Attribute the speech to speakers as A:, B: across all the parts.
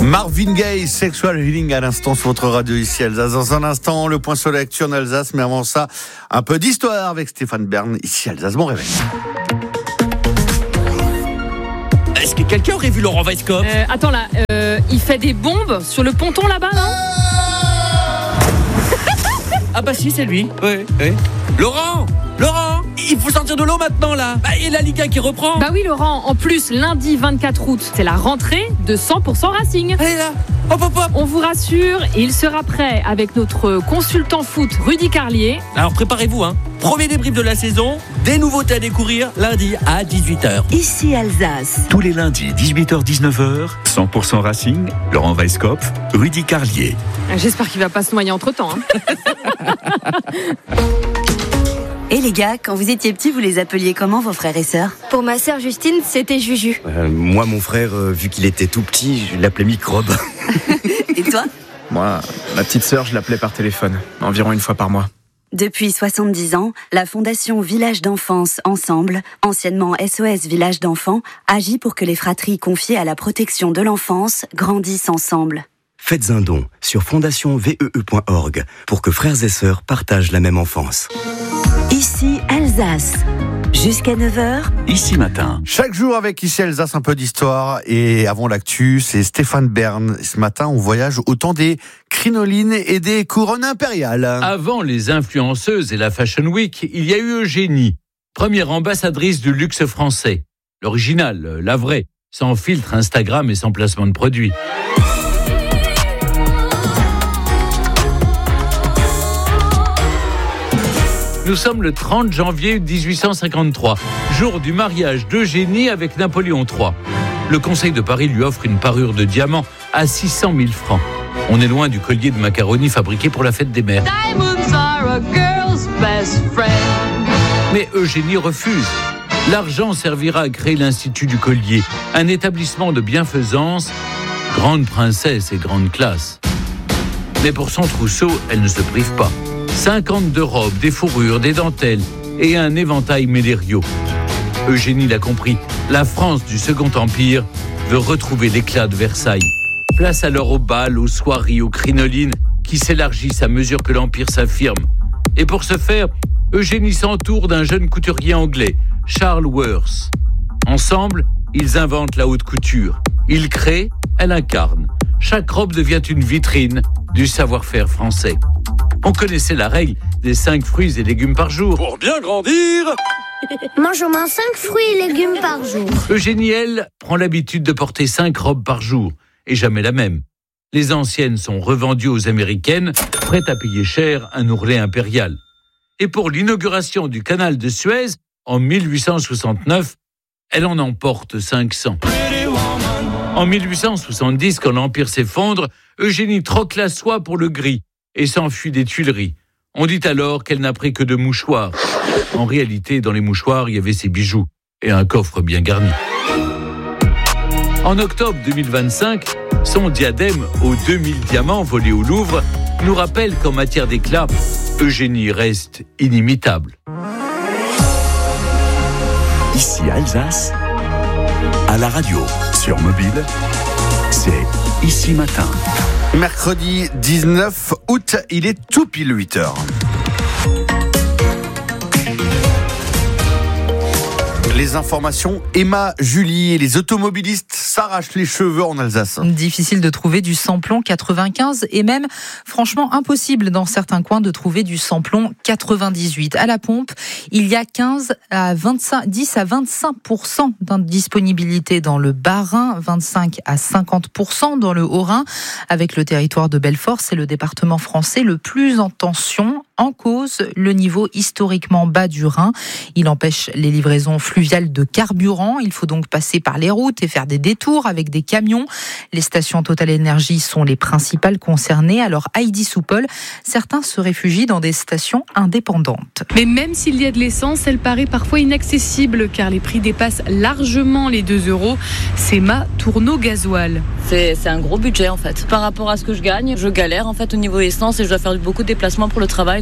A: Marvin Gaye, Sexual Healing à l'instant sur votre radio ici Alsace. Dans un instant, le point sur l'actu en Alsace, mais avant ça, un peu d'histoire avec Stéphane Bern ici Alsace. Bon réveil.
B: Est-ce que quelqu'un aurait vu Laurent Weisskopf ?
C: Attends là, il fait des bombes sur le ponton là-bas, non ?
B: Ah bah si, c'est lui. Oui. Laurent, il faut sortir de l'eau maintenant là. Et la Ligue 1 qui reprend.
C: Bah oui Laurent, en plus lundi 24 août, c'est la rentrée de 100% Racing.
B: Allez là, hop.
C: On vous rassure, il sera prêt avec notre consultant foot Rudy Carlier.
B: Alors préparez-vous, Premier débrief de la saison, des nouveautés à découvrir lundi à 18h.
D: Ici Alsace.
E: Tous les lundis 18h-19h, 100% Racing, Laurent Weisskopf, Rudy Carlier.
C: J'espère qu'il va pas se noyer entre-temps.
D: Et les gars, quand vous étiez petits, vous les appeliez comment vos frères et sœurs ?
F: Pour ma sœur Justine, c'était Juju.
G: Moi, mon frère, vu qu'il était tout petit, je l'appelais Microbe.
D: Et toi ?
H: Moi, ma petite sœur, je l'appelais par téléphone, environ une fois par mois.
D: Depuis 70 ans, la Fondation Village d'Enfance Ensemble, anciennement SOS Village d'Enfants, agit pour que les fratries confiées à la protection de l'enfance grandissent ensemble.
G: Faites un don sur fondationvee.org pour que frères et sœurs partagent la même enfance.
D: Ici Alsace. Jusqu'à 9h.
E: Ici matin.
A: Chaque jour avec ici Alsace, un peu d'histoire. Et avant l'actu, c'est Stéphane Bern. Ce matin, on voyage au temps des crinolines et des couronnes impériales.
I: Avant les influenceuses et la Fashion Week, il y a eu Eugénie, première ambassadrice du luxe français. L'original, la vraie, sans filtre Instagram et sans placement de produits. Nous sommes le 30 janvier 1853, jour du mariage d'Eugénie avec Napoléon III. Le Conseil de Paris lui offre une parure de diamant à 600 000 francs. On est loin du collier de macaroni fabriqué pour la fête des mères. Mais Eugénie refuse. L'argent servira à créer l'Institut du Collier, un établissement de bienfaisance, grande princesse et grande classe. Mais pour son trousseau, elle ne se prive pas. 52 robes, des fourrures, des dentelles et un éventail Mélério. Eugénie l'a compris, la France du Second Empire veut retrouver l'éclat de Versailles. Place alors aux bals, aux soieries, aux crinolines qui s'élargissent à mesure que l'Empire s'affirme. Et pour ce faire, Eugénie s'entoure d'un jeune couturier anglais, Charles Worth. Ensemble, ils inventent la haute couture. Ils créent, elle incarne. Chaque robe devient une vitrine du savoir-faire français. On connaissait la règle des 5 fruits et légumes par jour.
B: Pour bien grandir,
F: Mange au moins 5 fruits et légumes par jour.
I: Eugénie, elle, prend l'habitude de porter 5 robes par jour, et jamais la même. Les anciennes sont revendues aux Américaines, prêtes à payer cher un ourlet impérial. Et pour l'inauguration du canal de Suez, en 1869, elle en emporte 500. En 1870, quand l'Empire s'effondre, Eugénie troque la soie pour le gris et s'enfuit des Tuileries. On dit alors qu'elle n'a pris que 2 mouchoirs. En réalité, dans les mouchoirs, il y avait ses bijoux et un coffre bien garni. En octobre 2025, son diadème aux 2000 diamants volés au Louvre nous rappelle qu'en matière d'éclat, Eugénie reste inimitable.
E: Ici Alsace, à la radio, sur mobile, c'est Ici matin.
A: Mercredi 19 août, il est tout pile 8h. Les informations, Emma, Julie et les automobilistes s'arrachent les cheveux en Alsace.
J: Difficile de trouver du samplon 95 et même franchement impossible dans certains coins de trouver du samplon 98. À la pompe, il y a 10 à 25% d'indisponibilité dans le Bas-Rhin, 25 à 50% dans le Haut-Rhin. Avec le territoire de Belfort, c'est le département français le plus en tension. En cause, le niveau historiquement bas du Rhin. Il empêche les livraisons fluviales de carburant. Il faut donc passer par les routes et faire des détours avec des camions. Les stations Total Énergie sont les principales concernées. Alors Heidi Soupol, certains se réfugient dans des stations indépendantes.
C: Mais même s'il y a de l'essence, elle paraît parfois inaccessible car les prix dépassent largement les 2 €. C'est ma Tourneau Gasoil.
K: C'est un gros budget en fait. Par rapport à ce que je gagne, je galère en fait au niveau essence et je dois faire beaucoup de déplacements pour le travail.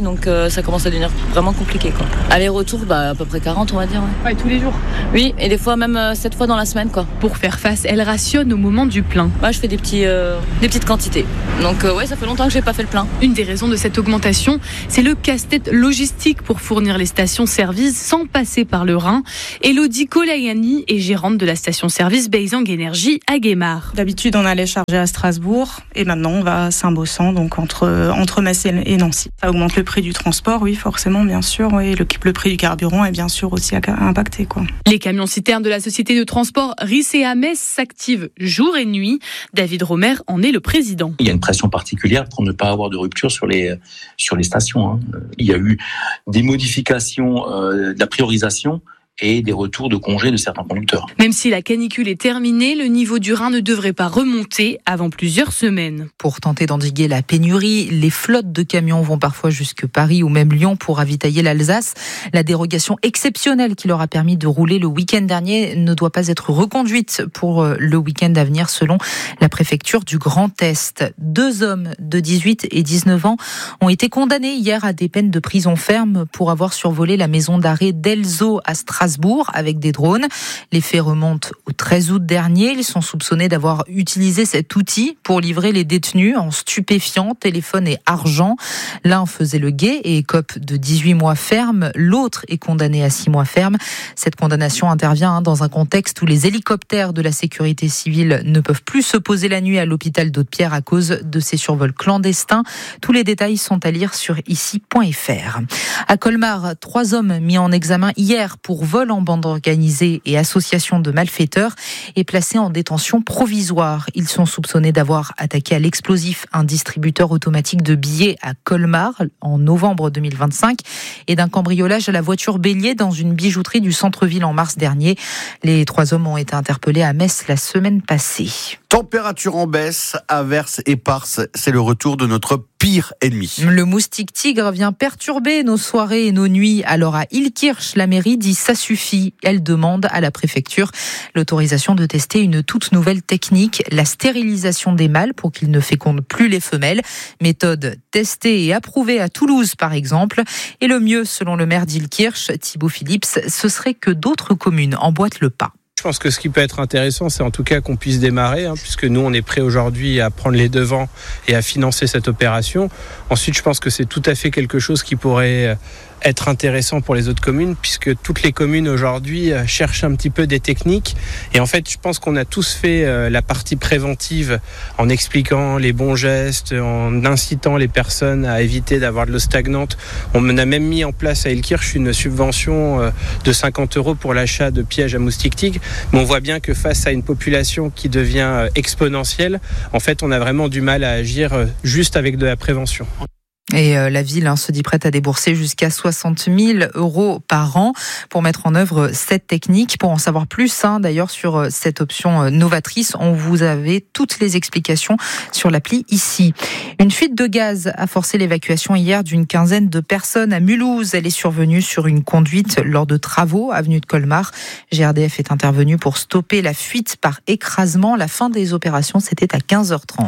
K: donc ça commence à devenir vraiment compliqué, quoi. Aller-retour, à peu près 40, on va dire.
C: Ouais, tous les jours.
K: Oui, et des fois même 7 fois dans la semaine, quoi.
C: Pour faire face, elle rationne au moment du plein.
K: Moi, je fais des petites quantités. Donc ça fait longtemps que j'ai pas fait le plein.
C: Une des raisons de cette augmentation, c'est le casse-tête logistique pour fournir les stations-service sans passer par le Rhin. Elodie Kolayani est gérante de la station-service Beizang Énergie à Guémar.
L: D'habitude, on allait charger à Strasbourg et maintenant on va à Saint-Baussan, donc entre Metz et Nancy. Ça augmente le prix du transport, oui, forcément, bien sûr. Oui, le prix du carburant est bien sûr aussi impacté, quoi.
C: Les camions-citernes de la société de transport RIS et Ames s'activent jour et nuit. David Romer en est le président.
M: Il y a une pression particulière pour ne pas avoir de rupture sur les stations. Il y a eu des modifications de la priorisation et des retours de congés de certains conducteurs.
C: Même si la canicule est terminée, le niveau du Rhin ne devrait pas remonter avant plusieurs semaines.
J: Pour tenter d'endiguer la pénurie, les flottes de camions vont parfois jusque Paris ou même Lyon pour ravitailler l'Alsace. La dérogation exceptionnelle qui leur a permis de rouler le week-end dernier ne doit pas être reconduite pour le week-end à venir selon la préfecture du Grand Est. 2 hommes de 18 et 19 ans ont été condamnés hier à des peines de prison ferme pour avoir survolé la maison d'arrêt d'Elzo à Strasbourg avec des drones. Les faits remontent au 13 août dernier. Ils sont soupçonnés d'avoir utilisé cet outil pour livrer les détenus en stupéfiants, téléphones et argent. L'un faisait le guet et écope de 18 mois ferme. L'autre est condamné à 6 mois ferme. Cette condamnation intervient dans un contexte où les hélicoptères de la sécurité civile ne peuvent plus se poser la nuit à l'hôpital d'Aude-Pierre à cause de ces survols clandestins. Tous les détails sont à lire sur ici.fr. À Colmar, 3 hommes mis en examen hier pour vol en bande organisée et association de malfaiteurs et placés en détention provisoire. Ils sont soupçonnés d'avoir attaqué à l'explosif un distributeur automatique de billets à Colmar en novembre 2025 et d'un cambriolage à la voiture bélier dans une bijouterie du centre-ville en mars dernier. Les 3 hommes ont été interpellés à Metz la semaine passée.
A: Température en baisse, averses éparses, c'est le retour de notre pire ennemi.
J: Le moustique tigre vient perturber nos soirées et nos nuits. Alors à Illkirch, la mairie dit ça suffit. Elle demande à la préfecture l'autorisation de tester une toute nouvelle technique, la stérilisation des mâles pour qu'ils ne fécondent plus les femelles. Méthode testée et approuvée à Toulouse par exemple. Et le mieux, selon le maire d'Illkirch, Thibaut Phillips, ce serait que d'autres communes emboîtent le pas.
N: Je pense que ce qui peut être intéressant, c'est en tout cas qu'on puisse démarrer, puisque nous, on est prêts aujourd'hui à prendre les devants et à financer cette opération. Ensuite, je pense que c'est tout à fait quelque chose qui pourrait être intéressant pour les autres communes, puisque toutes les communes aujourd'hui cherchent un petit peu des techniques. Et en fait, je pense qu'on a tous fait la partie préventive en expliquant les bons gestes, en incitant les personnes à éviter d'avoir de l'eau stagnante. On a même mis en place à Illkirch une subvention de 50 € pour l'achat de pièges à moustiques tigres. Mais on voit bien que face à une population qui devient exponentielle, en fait, on a vraiment du mal à agir juste avec de la prévention.
J: Et la ville se dit prête à débourser jusqu'à 60 000 € par an pour mettre en œuvre cette technique. Pour en savoir plus, d'ailleurs, sur cette option novatrice, on vous avait toutes les explications sur l'appli ici. Une fuite de gaz a forcé l'évacuation hier d'une quinzaine de personnes à Mulhouse. Elle est survenue sur une conduite lors de travaux avenue de Colmar. GRDF est intervenu pour stopper la fuite par écrasement. La fin des opérations, c'était à 15h30.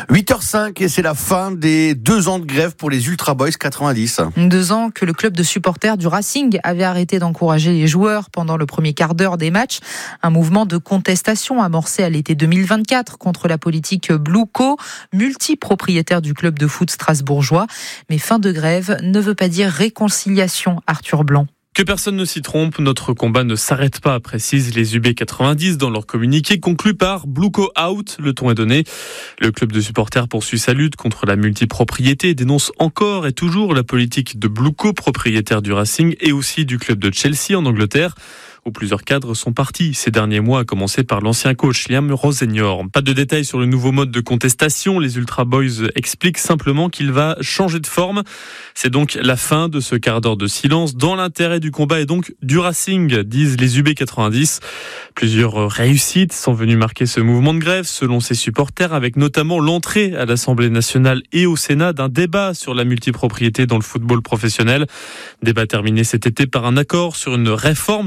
A: 8h05 et c'est la fin des 2 ans de grève pour les Ultra Boys 90.
J: 2 ans que le club de supporters du Racing avait arrêté d'encourager les joueurs pendant le premier quart d'heure des matchs. Un mouvement de contestation amorcé à l'été 2024 contre la politique Blueco, multipropriétaire du club de foot strasbourgeois. Mais fin de grève ne veut pas dire réconciliation, Arthur Blanc.
O: Que personne ne s'y trompe, notre combat ne s'arrête pas, précisent les UB90 dans leur communiqué conclu par Blueco Out. Le ton est donné. Le club de supporters poursuit sa lutte contre la multipropriété et dénonce encore et toujours la politique de Blueco, propriétaire du Racing et aussi du club de Chelsea en Angleterre, où plusieurs cadres sont partis ces derniers mois, à commencer par l'ancien coach Liam Rosenior. Pas de détails sur le nouveau mode de contestation. Les Ultra Boys expliquent simplement qu'il va changer de forme. C'est donc la fin de ce quart d'heure de silence dans l'intérêt du combat et donc du Racing, disent les UB90. Plusieurs réussites sont venues marquer ce mouvement de grève, selon ses supporters, avec notamment l'entrée à l'Assemblée nationale et au Sénat d'un débat sur la multipropriété dans le football professionnel. Débat terminé cet été par un accord sur une réforme du milieu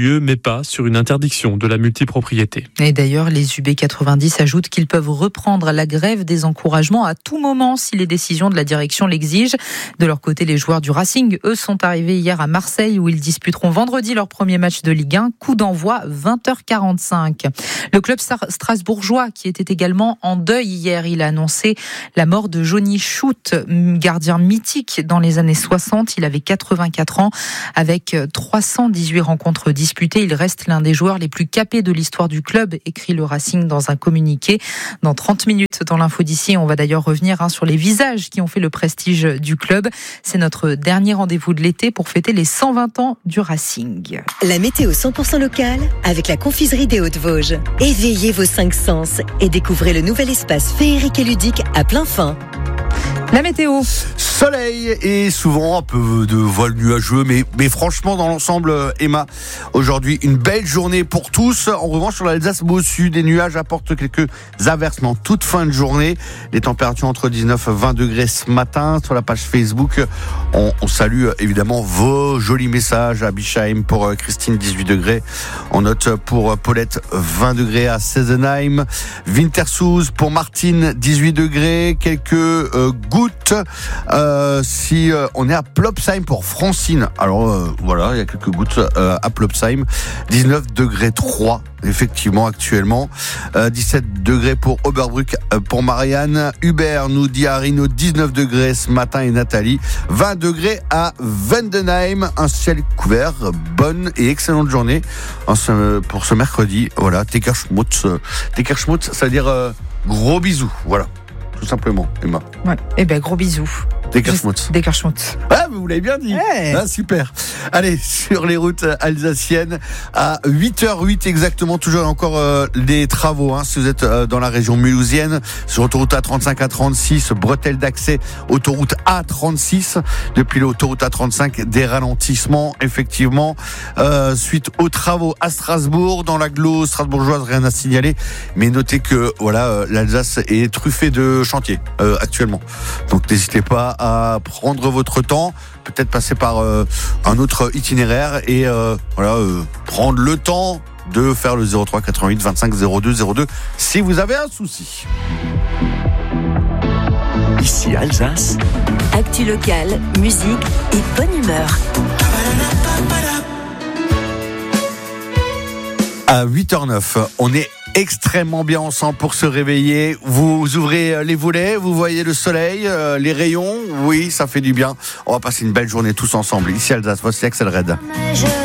O: lieu, mais pas sur une interdiction de la multipropriété.
J: Et d'ailleurs, les UB90 ajoutent qu'ils peuvent reprendre la grève des encouragements à tout moment si les décisions de la direction l'exigent. De leur côté, les joueurs du Racing, eux, sont arrivés hier à Marseille où ils disputeront vendredi leur premier match de Ligue 1. Coup d'envoi 20h45. Le club strasbourgeois qui était également en deuil hier, il a annoncé la mort de Johnny Schut, gardien mythique dans les années 60. Il avait 84 ans. Avec 318 rencontres disputées, il reste l'un des joueurs les plus capés de l'histoire du club, écrit le Racing dans un communiqué. Dans 30 minutes dans l'info d'ici, on va d'ailleurs revenir sur les visages qui ont fait le prestige du club. C'est notre dernier rendez-vous de l'été pour fêter les 120 ans du Racing.
P: La météo 100% locale avec la confiserie des Hautes-Vosges. Éveillez vos 5 sens et découvrez le nouvel espace féerique et ludique à plein fin.
J: La météo.
A: Soleil et souvent un peu de voile nuageux, mais franchement dans l'ensemble, Emma, aujourd'hui une belle journée pour tous. En revanche, sur l'Alsace, au sud, des nuages apportent quelques averses, mais en toute fin de journée. Les températures entre 19 et 20 degrés ce matin. Sur la page Facebook, on salue évidemment vos jolis messages. À Bischheim pour Christine, 18 degrés. On note pour Paulette 20 degrés à Sesenheim. Wintersoos pour Martine, 18 degrés. Quelques gouttes si on est à Plopsheim pour Francine. Alors voilà, il y a quelques gouttes à Plopsheim. 19 degrés 3 effectivement actuellement. 17 degrés pour Oberbrück pour Marianne. Hubert nous dit à Rino 19 degrés ce matin et Nathalie 20 degrés à Vendenheim. Un ciel couvert. Bonne et excellente journée pour ce mercredi. Voilà, Tekerschmutz. Tekerschmutz, ça veut dire gros bisous. Voilà. Tout simplement, Emma.
J: Ouais. Eh ben, gros bisous.
A: Dekerschmutz.
J: Dekerschmutz.
A: Ah, vous l'avez bien dit. Hey. Ah, super. Allez, sur les routes alsaciennes, à 8h08 exactement, toujours encore des travaux. Si vous êtes dans la région mulhousienne, sur autoroute A35, A36, bretelle d'accès, autoroute A36. Depuis l'autoroute A35, des ralentissements, effectivement. Suite aux travaux à Strasbourg, dans l'agglo strasbourgeoise, rien à signaler. Mais notez que voilà, l'Alsace est truffée de chantiers actuellement. Donc n'hésitez pas à prendre votre temps, peut-être passer par un autre itinéraire et prendre le temps de faire le 03 88 25 02 02 si vous avez un souci.
E: Ici Alsace.
P: Actu locale, musique et bonne humeur.
A: À 8h09, on est extrêmement bien ensemble pour se réveiller. Vous ouvrez les volets, vous voyez le soleil, les rayons. Oui, ça fait du bien. On va passer une belle journée tous ensemble. Ici Alsace, voici Axel Red.